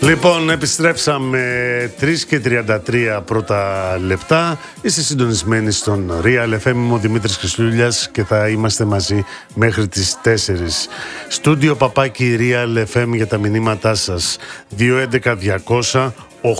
Λοιπόν, επιστρέψαμε 3:33 πρώτα λεπτά. Είστε συντονισμένοι στον Real FM. Είμαι ο Δημήτρης Χριστούλιας και θα είμαστε μαζί μέχρι τις 4. Στούντιο παπάκι Real FM για τα μηνύματά σας. 211-200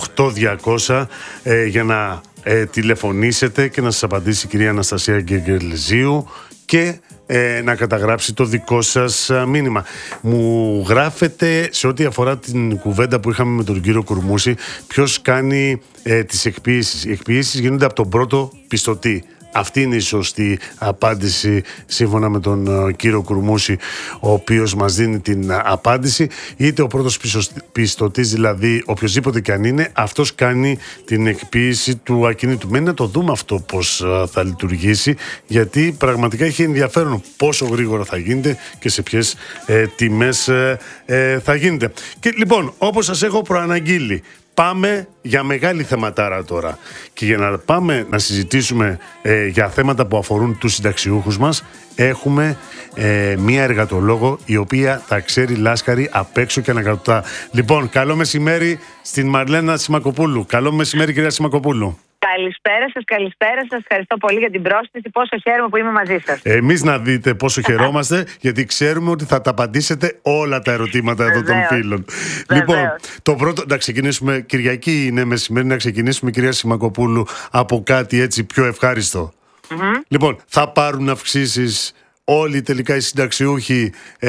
8200 για να τηλεφωνήσετε και να σας απαντήσει η κυρία Αναστασία Γκεγγελζίου και να καταγράψει το δικό σας μήνυμα. Μου γράφετε σε ό,τι αφορά την κουβέντα που είχαμε με τον κύριο Κουρμούση, ποιος κάνει τις εκποίησεις. Οι εκποίησεις γίνονται από τον πρώτο πιστωτή. Αυτή είναι η σωστή απάντηση σύμφωνα με τον κύριο Κουρμούση, ο οποίος μας δίνει την απάντηση. Είτε ο πρώτος πιστωτής, δηλαδή οποιοσδήποτε και αν είναι, αυτός κάνει την εκποίηση του ακινήτου. Μένει να το δούμε αυτό πώς θα λειτουργήσει, γιατί πραγματικά έχει ενδιαφέρον πόσο γρήγορα θα γίνεται και σε ποιες τιμές θα γίνεται. Και λοιπόν, όπως σας έχω προαναγγείλει, πάμε για μεγάλη θεματάρα τώρα. Και για να πάμε να συζητήσουμε για θέματα που αφορούν τους συνταξιούχους μας, έχουμε μία εργατολόγο η οποία τα ξέρει λάσκαρη απ' έξω και ανακατοτά. Λοιπόν, καλό μεσημέρι στην Μαρλένα Σιμακοπούλου. Καλό μεσημέρι, κυρία Σιμακοπούλου. Καλησπέρα σας, καλησπέρα σας. Ευχαριστώ πολύ για την πρόσκληση. Πόσο χαίρομαι που είμαι μαζί σας. Εμείς να δείτε πόσο χαιρόμαστε, γιατί ξέρουμε ότι θα τα απαντήσετε όλα τα ερωτήματα εδώ των φίλων. Λοιπόν, το πρώτο, να ξεκινήσουμε, Κυριακή είναι μεσημέρι, να ξεκινήσουμε, κυρία Σιμακοπούλου, από κάτι έτσι πιο ευχάριστο. Λοιπόν, θα πάρουν αυξήσεις όλοι τελικά οι συνταξιούχοι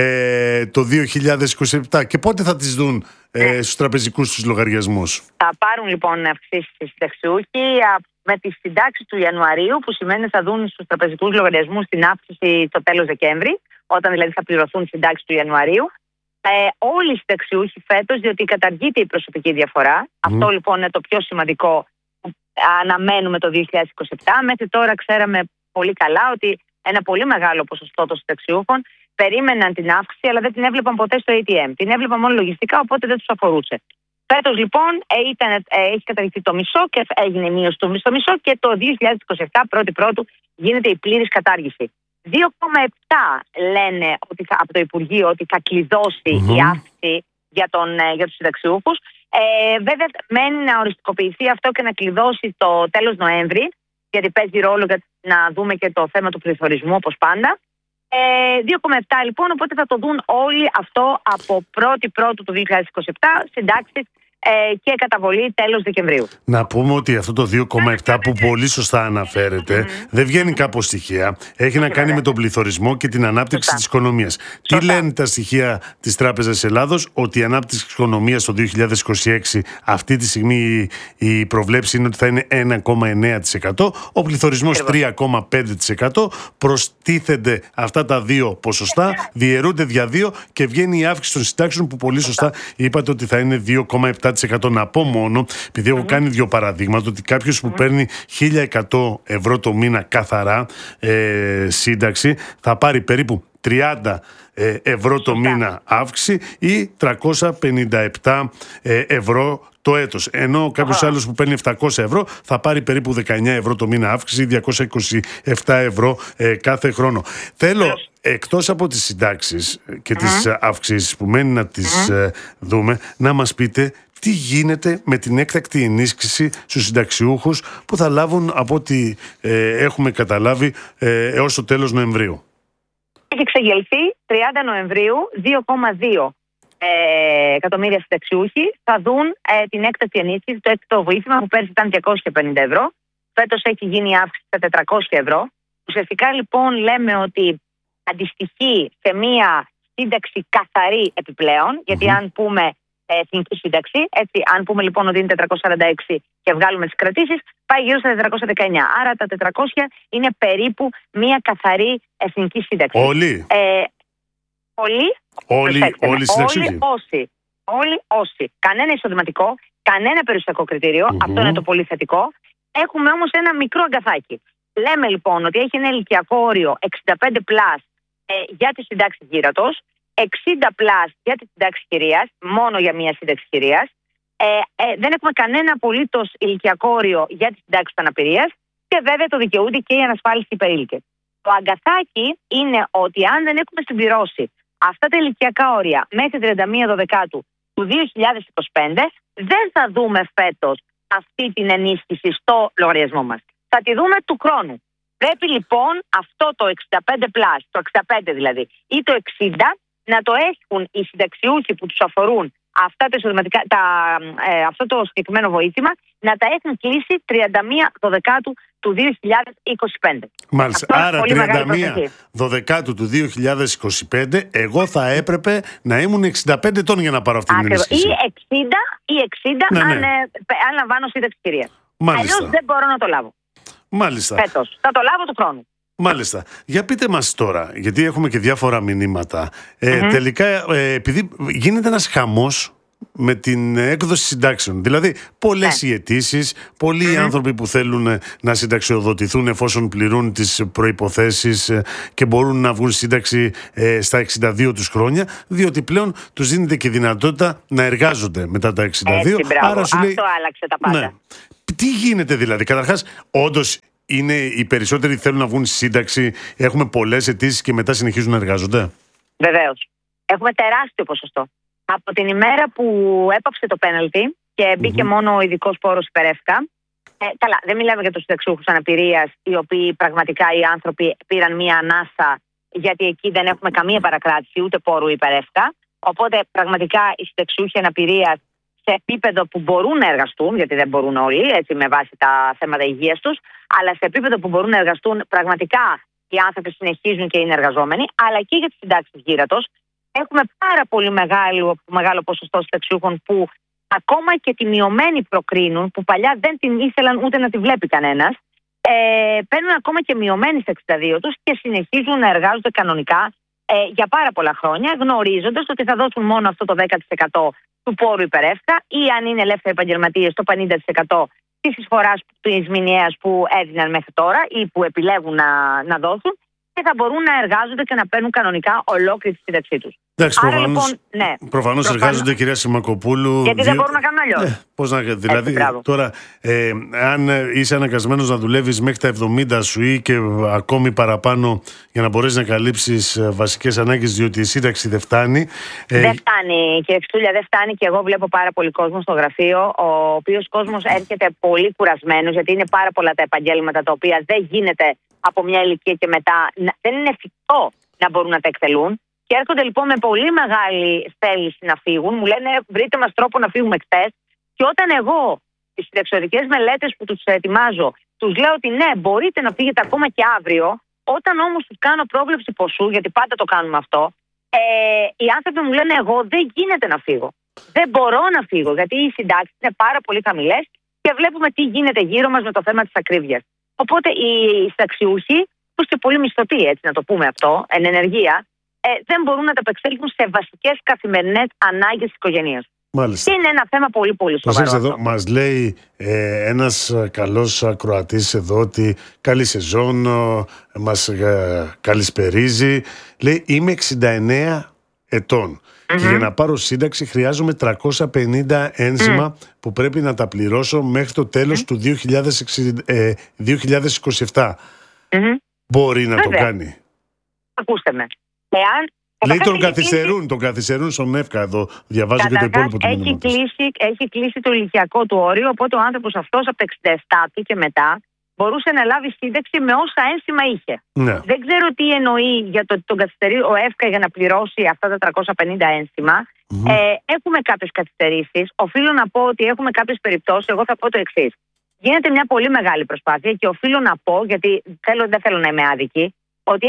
το 2027 και πότε θα τις δουν στους τραπεζικούς τους λογαριασμούς? Θα πάρουν λοιπόν αυξήσεις οι συνταξιούχοι με τις συντάξεις του Ιανουαρίου, που σημαίνει ότι θα δουν στους τραπεζικούς λογαριασμούς την αύξηση το τέλος Δεκέμβρη, όταν δηλαδή θα πληρωθούν οι συντάξεις του Ιανουαρίου. Όλοι οι συνταξιούχοι φέτος, διότι καταργείται η προσωπική διαφορά. Αυτό λοιπόν είναι το πιο σημαντικό που αναμένουμε το 2027. Μέχρι τώρα ξέραμε πολύ καλά ότι ένα πολύ μεγάλο ποσοστό των συνταξιούχων περίμεναν την αύξηση, αλλά δεν την έβλεπαν ποτέ στο ATM. Την έβλεπαν μόνο λογιστικά, οπότε δεν τους αφορούσε. Φέτος λοιπόν έχει καταργηθεί το μισό και έγινε η μείωση του μισό και το 2027 πρώτου γίνεται η πλήρης κατάργηση. 2,7 λένε ότι από το Υπουργείο ότι θα κλειδώσει η αύξηση για τους συνταξιούχους. Βέβαια μένει να οριστικοποιηθεί αυτό και να κλειδώσει το τέλος Νοέμβρη, γιατί παίζει ρόλο για να δούμε και το θέμα του πληθωρισμού όπως πάντα. 2,7 λοιπόν, οπότε θα το δουν όλοι αυτό από 1η του 2027, συντάξεις και καταβολή τέλος Δεκεμβρίου. Να πούμε ότι αυτό το 2,7 που πολύ σωστά αναφέρεται δεν βγαίνει κάπου στοιχεία. Έχει να κάνει με τον πληθωρισμό και την ανάπτυξη της οικονομίας. Τι λένε τα στοιχεία της Τράπεζας Ελλάδος? Ότι η ανάπτυξη της οικονομίας το 2026 αυτή τη στιγμή η προβλέψη είναι ότι θα είναι 1,9%. Ο πληθωρισμός 3,5%. Προστίθενται αυτά τα δύο ποσοστά, διαιρούνται δια δύο και βγαίνει η αύξηση των συντάξεων που πολύ σωστά είπατε ότι θα είναι 2,7%. Να πω μόνο, επειδή έχω κάνει δύο παραδείγματα, ότι κάποιος που παίρνει 1.100 ευρώ το μήνα καθαρά σύνταξη θα πάρει περίπου 30 ευρώ το μήνα αύξηση ή 357 ευρώ το έτος. Ενώ κάποιος άλλος που παίρνει 700 ευρώ θα πάρει περίπου 19 ευρώ το μήνα αύξηση ή 227 ευρώ κάθε χρόνο. Θέλω, εκτός από τις συντάξεις και τις αυξήσεις που μένει να τις δούμε, να μας πείτε τι γίνεται με την έκτακτη ενίσχυση στους συνταξιούχους που θα λάβουν, από ό,τι έχουμε καταλάβει, έως το τέλος Νοεμβρίου. Έχει εξεγελθεί 30 Νοεμβρίου 2,2 εκατομμύρια συνταξιούχοι θα δουν την έκτακτη ενίσχυση, το έκτακτο βοήθημα που πέρσι ήταν 250 ευρώ. Φέτος έχει γίνει η αύξηση στα 400 ευρώ. Ουσιαστικά λοιπόν λέμε ότι αντιστοιχεί σε μία σύνταξη καθαρή επιπλέον, γιατί αν πούμε εθνική σύνταξη, έτσι, αν πούμε λοιπόν ότι είναι 446 και βγάλουμε τις κρατήσεις, πάει γύρω στα 419. Άρα τα 400 είναι περίπου μία καθαρή εθνική σύνταξη. Όλοι. Όλοι όσοι. Κανένα εισοδηματικό, κανένα περιουσιακό κριτήριο. Αυτό είναι το πολύ θετικό. Έχουμε όμως ένα μικρό αγκαθάκι. Λέμε λοιπόν ότι έχει ένα ηλικιακό όριο 65 για τη συντάξη γύρατος, 60 για τη συντάξη κυρίας, μόνο για μία σύνταξη κυρίας. Δεν έχουμε κανένα απολύτως ηλικιακό όριο για τη συντάξη αναπηρίας και βέβαια το δικαιούνται και οι ανασφάλιστοι υπερήλικες. Το αγκαθάκι είναι ότι αν δεν έχουμε συμπληρώσει αυτά τα ηλικιακά όρια μέχρι 31 Δεκάτου του 2025, δεν θα δούμε φέτος αυτή την ενίσχυση στο λογαριασμό μας. Θα τη δούμε του χρόνου. Πρέπει λοιπόν αυτό το 65+, το 65 δηλαδή, ή το 60, να το έχουν οι συνταξιούχοι που τους αφορούν αυτό το συγκεκριμένο βοήθημα, να τα έχουν κλείσει 31 Δεκάτου του 2025. Μάλιστα. Άρα 31 Δεκάτου του 2025 εγώ θα έπρεπε να ήμουν 65 ετών για να πάρω αυτή την ενίσχυση. Ή 60 αν λαμβάνω σύνταξη κυρία. Αλλιώς δεν μπορώ να το λάβω. Μάλιστα. Φέτος. Θα το λάβω του χρόνου. Μάλιστα. Για πείτε μας τώρα, γιατί έχουμε και διάφορα μηνύματα. Τελικά, επειδή γίνεται ένας χαμός με την έκδοση συντάξεων. Δηλαδή, πολλές οι αιτήσεις, πολλοί οι άνθρωποι που θέλουν να συνταξιοδοτηθούν εφόσον πληρούν τις προϋποθέσεις και μπορούν να βγουν σύνταξη στα 62 τους χρόνια, διότι πλέον τους δίνεται και η δυνατότητα να εργάζονται μετά τα 62. Άρα αυτό άλλαξε τα πάντα. Ναι. Τι γίνεται δηλαδή? Καταρχάς, όντως οι περισσότεροι θέλουν να βγουν σύνταξη, έχουμε πολλές αιτήσεις και μετά συνεχίζουν να εργάζονται? Βεβαίως. Έχουμε τεράστιο ποσοστό. Από την ημέρα που έπαψε το πέναλτι και μπήκε μόνο ο ειδικός πόρος υπερεύκα. Καλά, δεν μιλάμε για τους συνταξιούχους αναπηρίας, οι οποίοι πραγματικά οι άνθρωποι πήραν μία ανάσα, γιατί εκεί δεν έχουμε καμία παρακράτηση ούτε πόρου υπερεύκα. Οπότε πραγματικά οι συνταξιούχοι αναπηρίας σε επίπεδο που μπορούν να εργαστούν, γιατί δεν μπορούν όλοι, έτσι με βάση τα θέματα υγείας τους, αλλά σε επίπεδο που μπορούν να εργαστούν, πραγματικά οι άνθρωποι συνεχίζουν και είναι εργαζόμενοι, αλλά και για τις συντάξεις γύρατος. Έχουμε πάρα πολύ μεγάλο ποσοστό συνταξιούχων που ακόμα και τη μειωμένη προκρίνουν, που παλιά δεν την ήθελαν ούτε να τη βλέπει κανένας, παίρνουν ακόμα και μειωμένη στα 62 τους και συνεχίζουν να εργάζονται κανονικά για πάρα πολλά χρόνια, γνωρίζοντας ότι θα δώσουν μόνο αυτό το 10% του πόρου υπερεύκα ή αν είναι ελεύθεροι επαγγελματίες το 50% της εισφοράς της μηνιαίας που έδιναν μέχρι τώρα ή που επιλέγουν να δώσουν, και θα μπορούν να εργάζονται και να παίρνουν κανονικά ολόκληρη τη σύνταξή τους. Εντάξει, προφανώς εργάζονται, κυρία Σιμακοπούλου. Γιατί δεν μπορούν να κάνουν αλλιώς. Δηλαδή, τώρα, αν είσαι αναγκασμένος να δουλεύεις μέχρι τα 70 σου ή και ακόμη παραπάνω για να μπορέσεις να καλύψεις βασικές ανάγκες, διότι η σύνταξη δεν φτάνει. Δεν φτάνει, κύριε Χριστούλια, δεν φτάνει, και εγώ βλέπω πάρα πολύ κόσμο στο γραφείο, ο οποίος κόσμος έρχεται πολύ κουρασμένος, γιατί είναι πάρα πολλά τα επαγγέλματα τα οποία δεν γίνεται από μια ηλικία και μετά, δεν είναι εφικτό να μπορούν να τα εκτελούν. Και έρχονται λοιπόν με πολύ μεγάλη θέληση να φύγουν. Μου λένε, βρείτε μας τρόπο να φύγουμε χτες. Και όταν εγώ τις συνταξιοδοτικές μελέτες που τους ετοιμάζω, τους λέω ότι ναι, μπορείτε να φύγετε ακόμα και αύριο, όταν όμως τους κάνω πρόβλεψη ποσού, γιατί πάντα το κάνουμε αυτό, οι άνθρωποι μου λένε, εγώ δεν γίνεται να φύγω. Δεν μπορώ να φύγω, γιατί οι συντάξεις είναι πάρα πολύ χαμηλές και βλέπουμε τι γίνεται γύρω μας με το θέμα της ακρίβειας. Οπότε οι συνταξιούχοι, που είναι πολύ μισθωτοί, έτσι να το πούμε αυτό, εν ενεργεία, δεν μπορούν να τα απεξέλθουν σε βασικές καθημερινές ανάγκες της οικογένειας. Μάλιστα. Και είναι ένα θέμα πολύ πολύ σοβαρό. Εδώ μας λέει ένας καλός ακροατής εδώ ότι καλή σεζόν, μας καλησπερίζει. Λέει, είμαι 69 ετών. Και για να πάρω σύνταξη χρειάζομαι 350 ένζημα που πρέπει να τα πληρώσω μέχρι το τέλος του 2027. Μπορεί να το κάνει? Ακούστε με. Λέει τον καθυστερούν στον ΕΦΚΑ εδώ. Διαβάζω και το υπόλοιπο του μήνυμα. Έχει κλείσει το ηλικιακό του όριο, οπότε ο άνθρωπος αυτός από τα 67 του και μετά μπορούσε να λάβει σύνταξη με όσα ένσημα είχε. Ναι. Δεν ξέρω τι εννοεί για το ότι τον καθυστερεί ο ΕΦΚΑ για να πληρώσει αυτά τα 350 ένσημα. Έχουμε κάποιες καθυστερήσεις. Οφείλω να πω ότι έχουμε κάποιες περιπτώσεις. Εγώ θα πω το εξής. Γίνεται μια πολύ μεγάλη προσπάθεια και οφείλω να πω, γιατί δεν θέλω να είμαι άδικη, ότι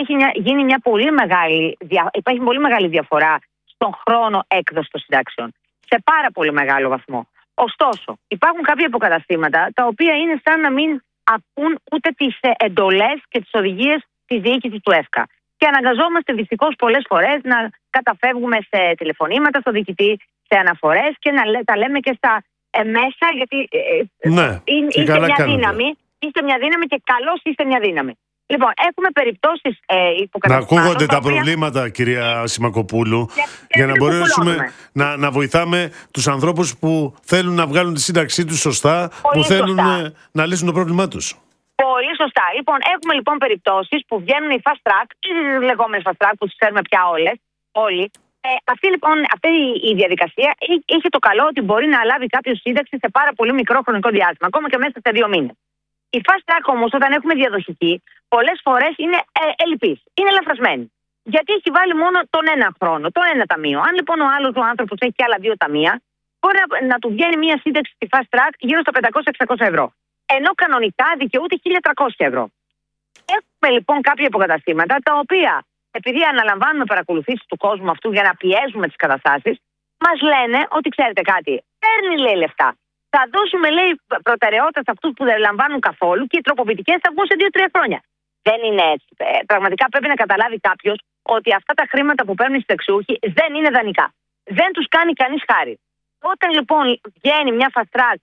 υπάρχει πολύ μεγάλη διαφορά στον χρόνο έκδοση των συντάξεων. Σε πάρα πολύ μεγάλο βαθμό. Ωστόσο, υπάρχουν κάποια υποκαταστήματα τα οποία είναι σαν να μην ακούν ούτε τις εντολές και τις οδηγίες της διοίκησης του ΕΦΚΑ. Και αναγκαζόμαστε δυστυχώς πολλές φορές να καταφεύγουμε σε τηλεφωνήματα στο διοικητή, σε αναφορές και να τα λέμε και στα μέσα, γιατί είστε μια δύναμη. Είστε μια δύναμη και καλώς είστε μια δύναμη. Λοιπόν, έχουμε περιπτώσεις να ακούγονται τα προβλήματα, κυρία Σιμακοπούλου, για να μπορέσουμε να βοηθάμε τους ανθρώπους που θέλουν να βγάλουν τη σύνταξή τους σωστά, που θέλουν να λύσουν το πρόβλημά τους. Πολύ σωστά. Λοιπόν, έχουμε περιπτώσεις που βγαίνουν οι fast track, οι λεγόμενες fast track που τις ξέρουμε πια όλοι, Αυτή η διαδικασία είχε το καλό ότι μπορεί να λάβει κάποιο σύνταξη σε πάρα πολύ μικρό χρονικό διάστημα, ακόμα και μέσα σε 2 μήνες. Η fast track όμως, όταν έχουμε διαδοχική, πολλές φορές είναι ελλειπής, είναι ελαφρασμένη. Γιατί έχει βάλει μόνο τον ένα χρόνο, τον ένα ταμείο. Αν λοιπόν ο άλλος ο άνθρωπος έχει και άλλα 2 ταμεία, μπορεί να του βγαίνει μια σύνταξη στη fast track γύρω στα 500-600 ευρώ. Ενώ κανονικά δικαιούται 1.300 ευρώ. Έχουμε λοιπόν κάποια υποκαταστήματα τα οποία, επειδή αναλαμβάνουμε παρακολουθήσεις του κόσμου αυτού για να πιέζουμε τις καταστάσεις, μας λένε ότι ξέρετε κάτι, παίρνει λέει λεφτά. Θα δώσουμε λέει προτεραιότητα σε αυτούς που δεν λαμβάνουν καθόλου και οι τροποποιητικές θα βγουν σε 2-3 χρόνια. Δεν είναι έτσι. Πραγματικά πρέπει να καταλάβει κάποιος ότι αυτά τα χρήματα που παίρνουν οι συνταξιούχοι δεν είναι δανεικά. Δεν τους κάνει κανείς χάρη. Όταν λοιπόν βγαίνει μια fast track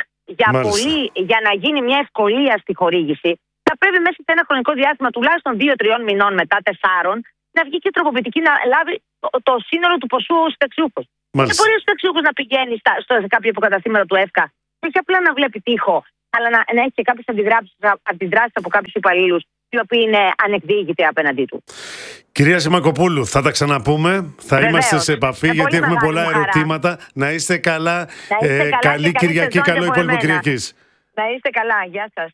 για να γίνει μια ευκολία στη χορήγηση, θα πρέπει μέσα σε ένα χρονικό διάστημα τουλάχιστον 2-3 μηνών μετά 4 να βγει και η τροποποιητική να λάβει το σύνολο του ποσού ο συνταξιούχος. Δεν μπορεί ο συνταξιούχος να πηγαίνει σε κάποια υποκαταστήματα του ΕΦΚΑ και όχι απλά να βλέπει τείχο, αλλά να έχει και κάποιες αντιδράσεις από κάποιους υπαλλήλους οι οποίοι είναι ανεκδίκητοι απέναντί του. Κυρία Σιμακοπούλου, θα τα ξαναπούμε. Θα είμαστε σε επαφή γιατί έχουμε πολλά ερωτήματα. Να είστε καλά. Καλή Κυριακή, καλό υπόλοιπο Κυριακής. Να είστε καλά. Γεια σας.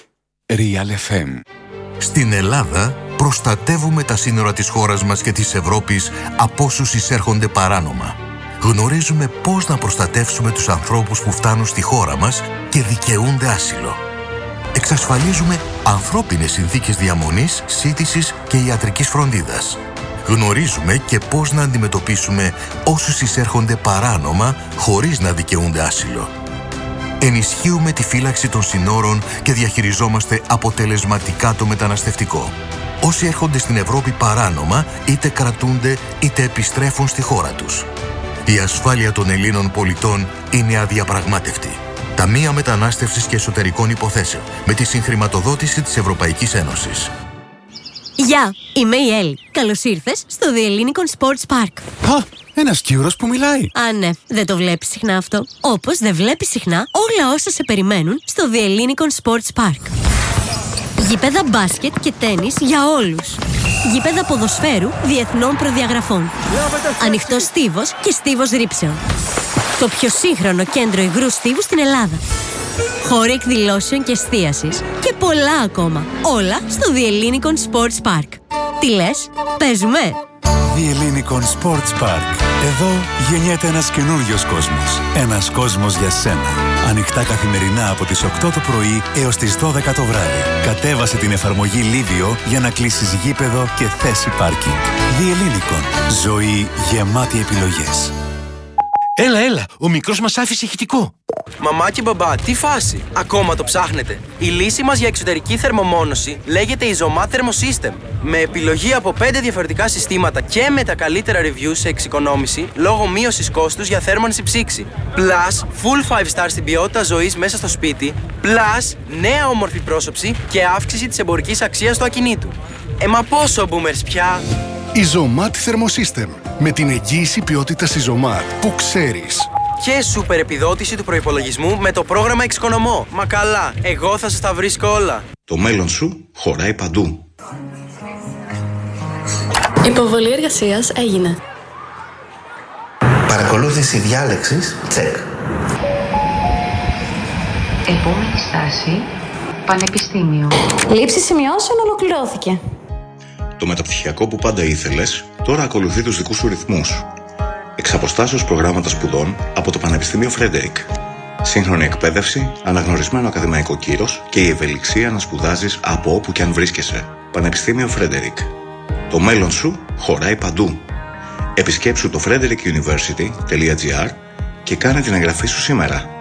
Real FM. Στην Ελλάδα προστατεύουμε τα σύνορα της χώρας μας και της Ευρώπης από όσους εισέρχονται παράνομα. Γνωρίζουμε πώς να προστατεύσουμε τους ανθρώπους που φτάνουν στη χώρα μας και δικαιούνται άσυλο. Εξασφαλίζουμε ανθρώπινες συνθήκες διαμονής, σύντησης και ιατρικής φροντίδας. Γνωρίζουμε και πώς να αντιμετωπίσουμε όσους εισέρχονται παράνομα χωρίς να δικαιούνται άσυλο. Ενισχύουμε τη φύλαξη των συνόρων και διαχειριζόμαστε αποτελεσματικά το μεταναστευτικό. Όσοι έρχονται στην Ευρώπη παράνομα, είτε κρατούνται είτε επιστρέφουν στη χώρα τους. Η ασφάλεια των Ελλήνων πολιτών είναι αδιαπραγμάτευτη. Ταμεία Μετανάστευσης και Εσωτερικών Υποθέσεων, με τη συγχρηματοδότηση της Ευρωπαϊκής Ένωσης. Γεια, είμαι η Έλλη. Καλώς ήρθες στο The Ellinikon Sports Park. Ένας Κύρος που μιλάει. Α, ναι, δεν το βλέπεις συχνά αυτό. Όπως δεν βλέπεις συχνά όλα όσα σε περιμένουν στο The Ellinikon Sports Park. Γήπεδα μπάσκετ και τένις για όλους. Γήπεδα ποδοσφαίρου διεθνών προδιαγραφών. Ανοιχτός στίβος και στίβος ρήψεων. Το πιο σύγχρονο κέντρο υγρού στίβου στην Ελλάδα. Χώροι εκδηλώσεων και εστίασης. Και πολλά ακόμα. Όλα στο The Ellinikon Sports Park. Τι λες, παίζουμε? The Ellinikon Sports Park. Εδώ γεννιέται ένας καινούριος κόσμος. Ένας κόσμος για σένα. Ανοιχτά καθημερινά από τις 8 το πρωί έως τις 12 το βράδυ. Κατέβασε την εφαρμογή Livio για να κλείσεις γήπεδο και θέση πάρκινγκ. The Ellinikon. Ζωή γεμάτη επιλογές. Έλα, ο μικρός μας άφησε ηχητικό. Μαμά και μπαμπά, τι φάση, ακόμα το ψάχνετε? Η λύση μας για εξωτερική θερμομόνωση λέγεται Isomat Thermosystem. Με επιλογή από 5 διαφορετικά συστήματα και με τα καλύτερα reviews σε εξοικονόμηση λόγω μείωσης κόστους για θέρμανση ψήξη. Plus, full 5 star στην ποιότητα ζωής μέσα στο σπίτι. Plus, νέα όμορφη πρόσωψη και αύξηση της εμπορικής αξίας του ακινήτου. Μα πόσο boomers πια? Isomat Thermosystem. Με την εγγύηση ποιότητας Isomat που ξέρεις. Και σούπερ επιδότηση του προϋπολογισμού με το πρόγραμμα Εξοικονομώ. Μα καλά, εγώ θα σας τα βρίσκω όλα. Το μέλλον σου χωράει παντού. Υποβολή εργασίας έγινε. Παρακολούθηση διάλεξης, τσεκ. Επόμενη στάση, Πανεπιστήμιο. Λήψη σημειώσεων ολοκληρώθηκε. Το μεταπτυχιακό που πάντα ήθελες, τώρα ακολουθεί τους δικούς σου ρυθμούς. Εξ αποστάσεως προγράμματα σπουδών από το Πανεπιστήμιο Φρέντερικ. Σύγχρονη εκπαίδευση, αναγνωρισμένο ακαδημαϊκό κύρος και η ευελιξία να σπουδάζεις από όπου και αν βρίσκεσαι. Πανεπιστήμιο Φρέντερικ. Το μέλλον σου χωράει παντού. Επισκέψου το frederickuniversity.gr και κάνε την εγγραφή σου σήμερα.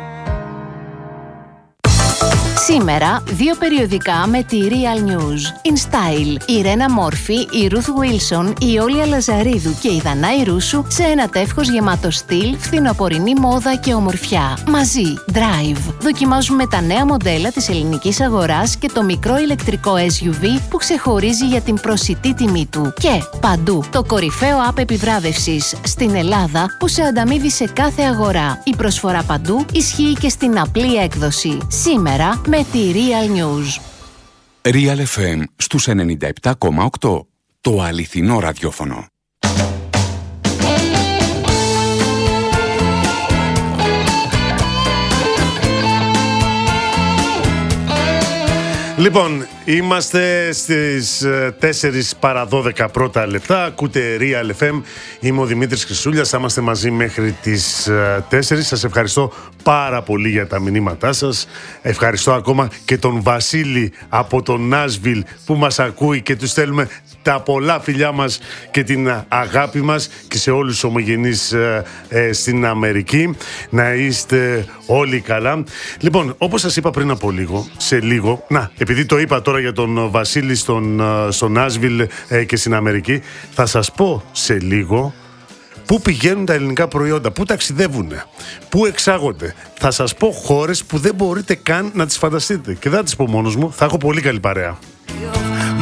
Σήμερα, 2 περιοδικά με τη Real News. In Style, η Ρένα Μόρφη, η Ruth Wilson, η Όλια Λαζαρίδου και η Δανάη Ρούσου σε ένα τεύχος γεμάτο στυλ, φθινοπορεινή μόδα και ομορφιά. Μαζί, Drive. Δοκιμάζουμε τα νέα μοντέλα της ελληνικής αγοράς και το μικρό ηλεκτρικό SUV που ξεχωρίζει για την προσιτή τιμή του. Και παντού, το κορυφαίο app επιβράβευσης στην Ελλάδα που σε ανταμείβει σε κάθε αγορά. Η προσφορά παντού ισχύει και στην απλή έκδοση. Σήμερα, με τη Real News. Real FM στους 97,8. Το αληθινό ραδιόφωνο. Λοιπόν, είμαστε στις 4 παρά 12 πρώτα λεπτά. Ακούτε Real FM. Είμαι ο Δημήτρης Χρυσούλιας. Θα είμαστε μαζί μέχρι τις 4. Σας ευχαριστώ πάρα πολύ για τα μηνύματά σας. Ευχαριστώ ακόμα και τον Βασίλη από το Νάσβιλ που μας ακούει και του στέλνουμε τα πολλά φιλιά μας και την αγάπη μας και σε όλους τους ομογενείς στην Αμερική. Να είστε όλοι καλά. Λοιπόν, όπως σας είπα πριν από λίγο, σε λίγο, επειδή το είπα τώρα για τον Βασίλη στο Νάσβιλ και στην Αμερική, θα σας πω σε λίγο πού πηγαίνουν τα ελληνικά προϊόντα, πού ταξιδεύουν, πού εξάγονται. Θα σας πω χώρες που δεν μπορείτε καν να τις φανταστείτε. Και δεν θα τις πω μόνος μου, θα έχω πολύ καλή παρέα.